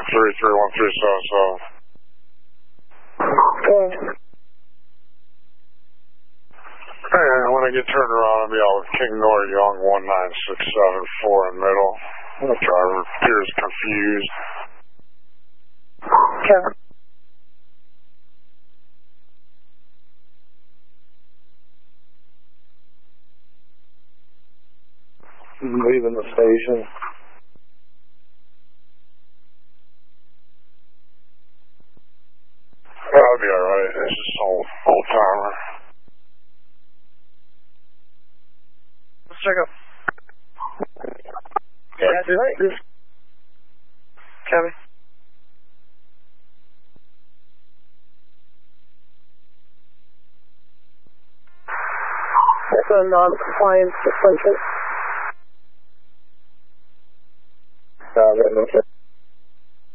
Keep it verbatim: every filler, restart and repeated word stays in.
three three one three seven seven. Okay. Hey, when I get turned around, I'll be out with King Nor Young one nine six seven four in middle. The driver appears confused. Okay. Leaving the station. That'll be alright. It's just old, old timer. Let's check up. Yeah. That's right. This. Copy. That's a non-compliance suspension. Uh,